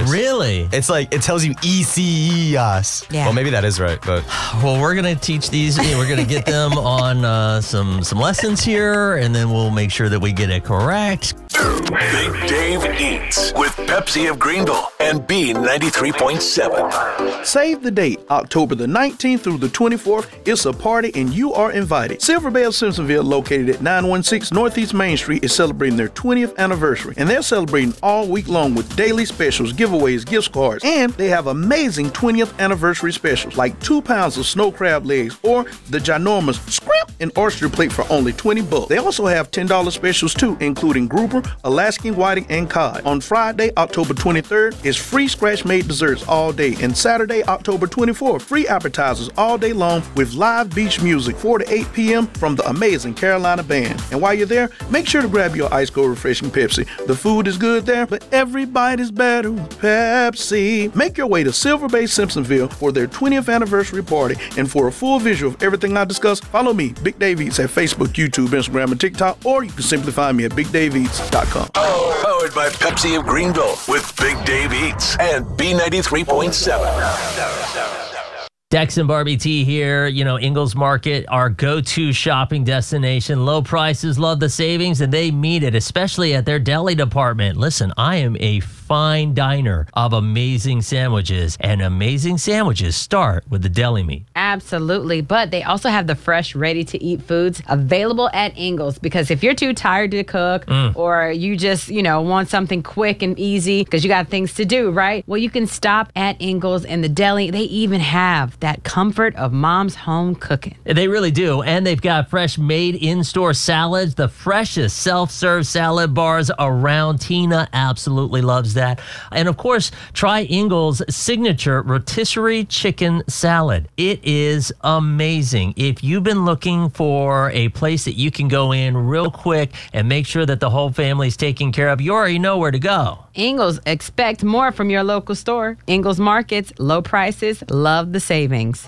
letters. Really? It's like, it tells you ECES. Yeah. Well, maybe that is right, but. Well, we're going to teach these. We're going to get them on some lessons here, and then we'll make sure that we get it correct. Big Dave Eats with Pepsi of Greenville and B93.7. Save the date, October the 19th through the 24th. It's a party and you are invited. Silver Bay of Simpsonville, located at 916 Northeast Main Street, is celebrating their 20th anniversary. And they're celebrating all week long with daily specials, giveaways, gift cards. And they have amazing 20th anniversary specials like 2 pounds of snow crab legs or the ginormous scrimp and oyster plate for only $20. They also have $10 specials too, including grouper, Alaskan whiting, and cod. On Friday, October 23rd, is free scratch-made desserts all day. And Saturday, October 24th, free appetizers all day long with live beach music 4 to 8 p.m. from the amazing Carolina Band. And while you're there, make sure to grab your ice cold refreshing Pepsi. The food is good there, but every bite is better with Pepsi. Make your way to Silver Bay Simpsonville for their 20th anniversary party. And for a full visual of everything I discussed, follow me, Big Dave Eats, at Facebook, YouTube, Instagram, and TikTok, or you can simply find me at BigDaveEats.com. Powered by Pepsi of Greenville with Big Dave Eats and B93.7. Dex and Barbie T here. You know, Ingles Market, our go-to shopping destination. Low prices, love the savings, and they meet it, especially at their deli department. Listen, I am a fine diner of amazing sandwiches, and amazing sandwiches start with the deli meat. Absolutely. But they also have the fresh, ready-to-eat foods available at Ingles, because if you're too tired to cook or you just, want something quick and easy because you got things to do, right? Well, you can stop at Ingles in the deli. They even have that comfort of mom's home cooking. They really do. And they've got fresh made in-store salads, the freshest self-serve salad bars around. Tina absolutely loves that. And of course, try Ingles' signature rotisserie chicken salad. It is amazing. If you've been looking for a place that you can go in real quick and make sure that the whole family's taken care of, you already know where to go. Ingles, expect more from your local store. Ingles Markets, low prices, love the savings.